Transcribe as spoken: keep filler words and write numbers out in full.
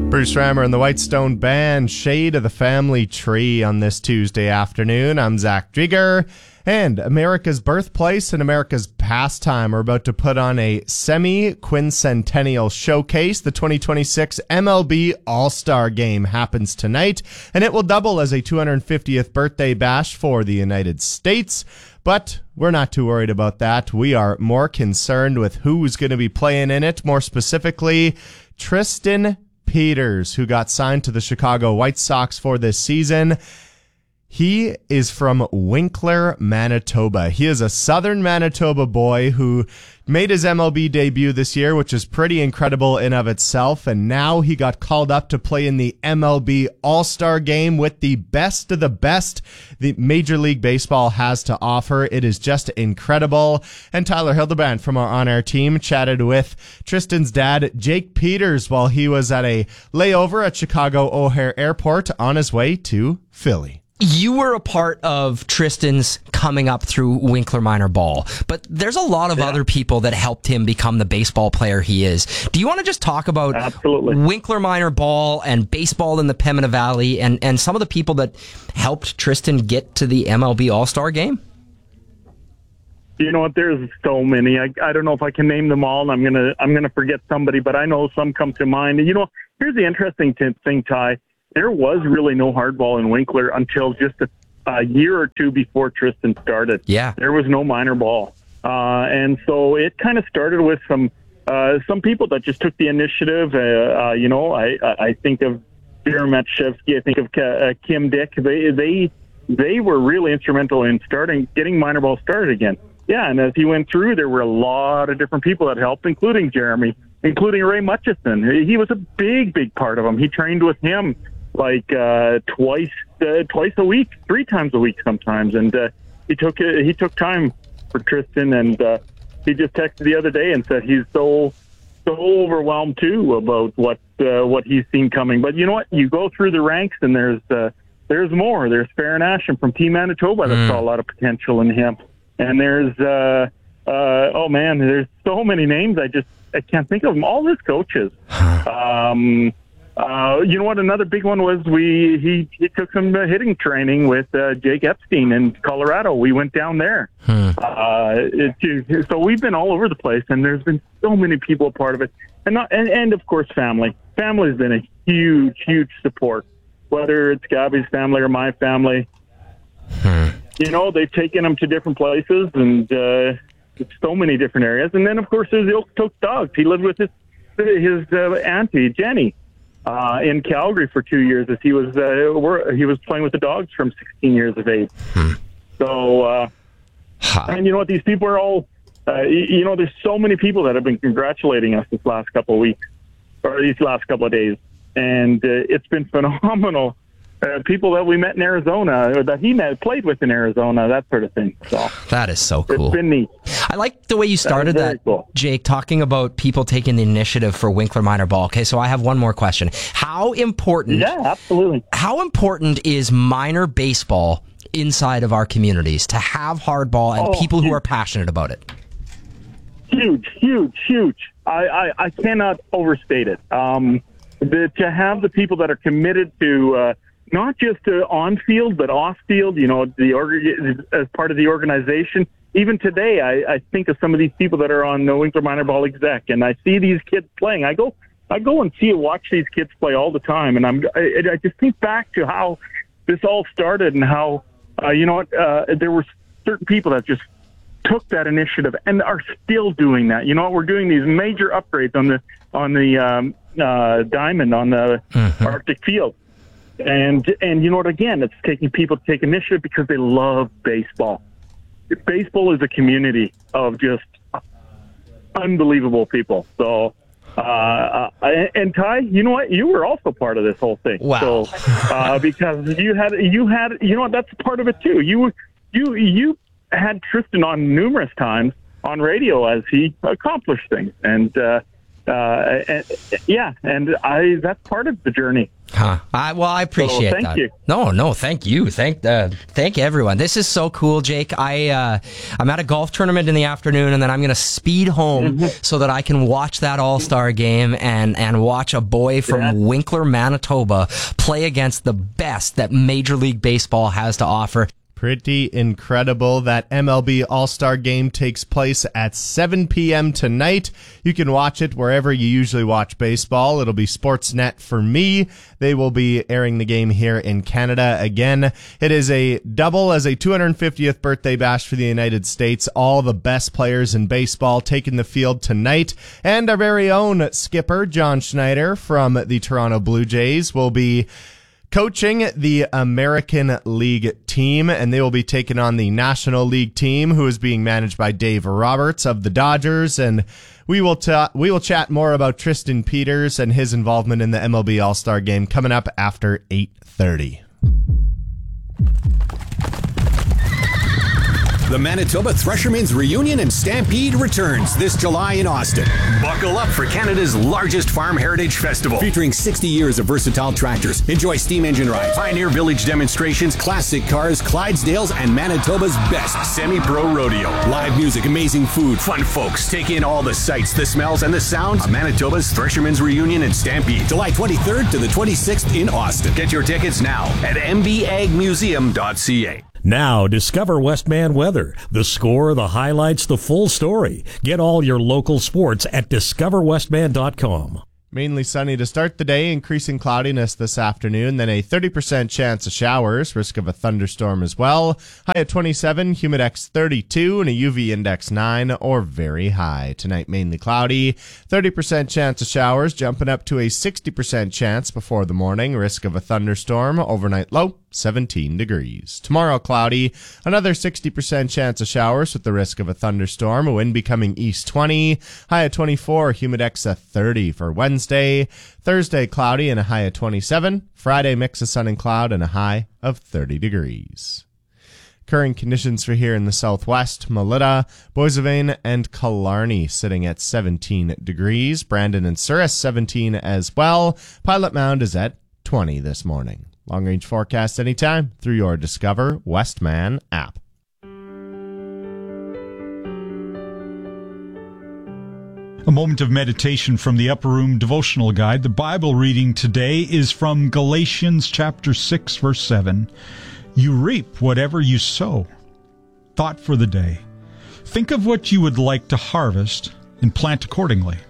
Bruce Rammer and the Whitestone Band, Shade of the Family Tree on this Tuesday afternoon. I'm Zach Drieger, and America's Birthplace and America's Pastime are about to put on a semi-quincentennial showcase. The twenty twenty-six M L B All-Star Game happens tonight, and it will double as a two hundred fiftieth birthday bash for the United States. But we're not too worried about that. We are more concerned with who's going to be playing in it, more specifically, Tristan Peters, who got signed to the Chicago White Sox for this season. He is from Winkler, Manitoba. He is a southern Manitoba boy who made his M L B debut this year, which is pretty incredible in of itself. And now he got called up to play in the M L B All-Star Game with the best of the best the Major League Baseball has to offer. It is just incredible. And Tyler Hildebrand from our on-air team chatted with Tristan's dad, Jake Peters, while he was at a layover at Chicago O'Hare Airport on his way to Philly. You were a part of Tristan's coming up through Winkler Minor Ball, but there's a lot of yeah. other people that helped him become the baseball player he is. Do you want to just talk about Absolutely. Winkler Minor Ball and baseball in the Pembina Valley and, and some of the people that helped Tristan get to the M L B All-Star Game? You know what? There's so many. I, I don't know if I can name them all, and I'm gonna I'm gonna forget somebody, but I know some come to mind. And you know, here's the interesting t- thing, Ty. There was really no hardball in Winkler until just a, a year or two before Tristan started. Yeah. There was no minor ball. Uh, and so it kind of started with some uh, some people that just took the initiative. Uh, uh, you know, I, I think of Jeremy Matshevsky, I think of uh, Kim Dick. They, they, they were really instrumental in starting, getting minor ball started again. Yeah, and as he went through, there were a lot of different people that helped, including Jeremy, including Ray Mutchison. He was a big, big part of him. He trained with him like uh, twice, uh, twice a week, three times a week sometimes, and uh, he took uh, he took time for Tristan, and uh, he just texted the other day and said he's so so overwhelmed too about what uh, what he's seen coming. But you know what? You go through the ranks, and there's uh, there's more. There's Farron Asham from Team Manitoba that mm. saw a lot of potential in him, and there's uh, uh, oh man, there's so many names. I just I can't think of them. All his coaches. um, Uh, you know what? Another big one was we he, he took some uh, hitting training with uh, Jake Epstein in Colorado. We went down there. Hmm. Uh, it, so we've been all over the place, and there's been so many people a part of it. And, not, and, and of course, family. Family has been a huge, huge support, whether it's Gabby's family or my family. Hmm. You know, they've taken them to different places, and uh, so many different areas. And then, of course, there's the Okotoks Dogs. He lived with his, his uh, auntie, Jenny. Uh, in Calgary for two years as he was uh, he was playing with the Dogs from sixteen years of age. Hmm. So, uh, huh. and you know what? These people are all, uh, you, you know, there's so many people that have been congratulating us this last couple of weeks or these last couple of days. And uh, it's been phenomenal. Uh, people that we met in Arizona, or that he met, played with in Arizona, that sort of thing. So that is so cool. It's been neat. I like the way you started that, that cool. Jake, talking about people taking the initiative for Winkler Minor Ball. Okay, so I have one more question. How important? Yeah, absolutely. How important is minor baseball inside of our communities to have hardball and oh, people huge. who are passionate about it? Huge, huge, huge. I, I, I cannot overstate it. Um, the, to have the people that are committed to. Uh, Not just uh, on field, but off field. You know, the org- as part of the organization. Even today, I, I think of some of these people that are on the Winkler Minor Ball exec, and I see these kids playing. I go, I go and see, watch these kids play all the time, and I'm, I, I just think back to how this all started and how, uh, you know what, uh, there were certain people that just took that initiative and are still doing that. You know what, we're doing these major upgrades on the on the um, uh, diamond on the mm-hmm. Arctic Field. And, and you know what, again, it's taking people to take initiative because they love baseball. Baseball is a community of just unbelievable people. So, uh, and Ty, you know what? You were also part of this whole thing. Wow. So, uh, because you had, you had, you know what? That's part of it too. You, you, you had Tristan on numerous times on radio as he accomplished things. And, uh, Uh, and, yeah, and I that's part of the journey. Huh. I, well, I appreciate so, thank that. You. No, no, thank you. Thank uh, thank everyone. This is so cool, Jake. I uh, I'm at a golf tournament in the afternoon, and then I'm going to speed home mm-hmm. so that I can watch that All-Star game and and watch a boy from yeah. Winkler, Manitoba, play against the best that Major League Baseball has to offer. Pretty incredible. That M L B All-Star Game takes place at seven p.m. tonight. You can watch it wherever you usually watch baseball. It'll be Sportsnet for me. They will be airing the game here in Canada again. It is a double as a two hundred fiftieth birthday bash for the United States. All the best players in baseball taking the field tonight. And our very own skipper, John Schneider from the Toronto Blue Jays, will be coaching the American League team, and they will be taking on the National League team, who is being managed by Dave Roberts of the Dodgers. And we will ta- we will chat more about Tristan Peters and his involvement in the M L B All-Star Game coming up after eight thirty. The Manitoba Threshermen's Reunion and Stampede returns this July in Austin. Buckle up for Canada's largest farm heritage festival. Featuring sixty years of versatile tractors. Enjoy steam engine rides, Pioneer Village demonstrations, classic cars, Clydesdales, and Manitoba's best semi-pro rodeo. Live music, amazing food, fun folks. Take in all the sights, the smells, and the sounds of Manitoba's Threshermen's Reunion and Stampede. July twenty-third to the twenty-sixth in Austin. Get your tickets now at m b ag museum dot c a. Now, discover Westman Weather. The score, the highlights, the full story. Get all your local sports at discover westman dot com. Mainly sunny to start the day, increasing cloudiness this afternoon, then a thirty percent chance of showers, risk of a thunderstorm as well. High at twenty-seven, humidex thirty-two, and a U V index nine or very high. Tonight, mainly cloudy, thirty percent chance of showers, jumping up to a sixty percent chance before the morning, risk of a thunderstorm. Overnight low, seventeen degrees. Tomorrow, cloudy, another sixty percent chance of showers with the risk of a thunderstorm, a wind becoming east twenty, high at twenty-four, humidex at thirty for Wednesday. Thursday, cloudy and a high of twenty-seven. Friday, mix of sun and cloud and a high of thirty degrees. Current conditions for here in the southwest, Melita, Boissevain, and Killarney sitting at seventeen degrees. Brandon and Souris, seventeen as well. Pilot Mound is at twenty this morning. Long-range forecast anytime through your Discover Westman app. A moment of meditation from the Upper Room Devotional Guide. The Bible reading today is from Galatians chapter six, verse seven. You reap whatever you sow. Thought for the day. Think of what you would like to harvest and plant accordingly.